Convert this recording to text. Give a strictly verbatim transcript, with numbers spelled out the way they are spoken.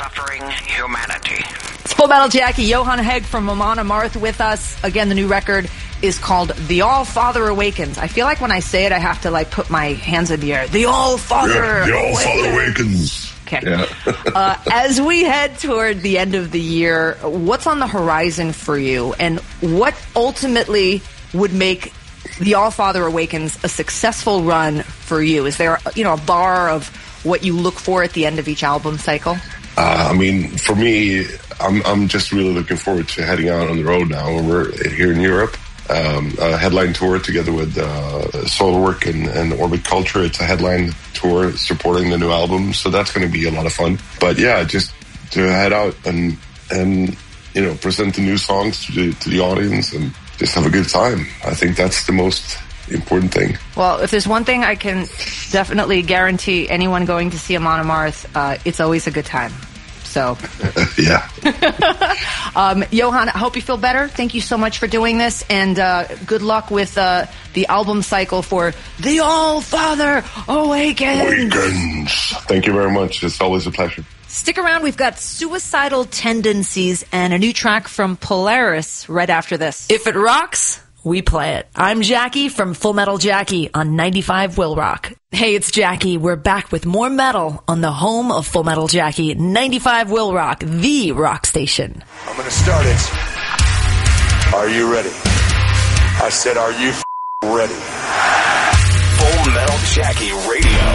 suffering humanity. It's Full Metal Jackie, Johan Hegg from Amon Amarth with us. Again, the new record is called The All-Father Awakens. I feel like when I say it, I have to like put my hands in the air. The All-Father yeah, The All-Father Awakens. Okay. Yeah. uh, as we head toward the end of the year, what's on the horizon for you? And what ultimately would make The All-Father Awakens a successful run for you? Is there, you know, a bar of what you look for at the end of each album cycle? Uh, I mean, for me, I'm I'm just really looking forward to heading out on the road now. We're here in Europe. Um, a headline tour together with uh, Solarwork and, and Orbit Culture. It's a headline tour supporting the new album, so that's going to be a lot of fun. But yeah, just to head out and and you know present the new songs to the to the audience and just have a good time. I think that's the most important thing. Well, if there's one thing I can definitely guarantee anyone going to see Amon Amarth, uh, it's always a good time. So, yeah. um, Johan, I hope you feel better. Thank you so much for doing this, and uh, good luck with uh, the album cycle for The All-Father Awakens. Awakens. Thank you very much. It's always a pleasure. Stick around. We've got Suicidal Tendencies and a new track from Polaris right after this. If it rocks, we play it. I'm Jackie from Full Metal Jackie on ninety-five Will Rock. Hey, it's Jackie. We're back with more metal on the home of Full Metal Jackie, ninety-five Will Rock, the rock station. I'm going to start it. Are you ready? I said, are you f- ready? Full Metal Jackie Radio.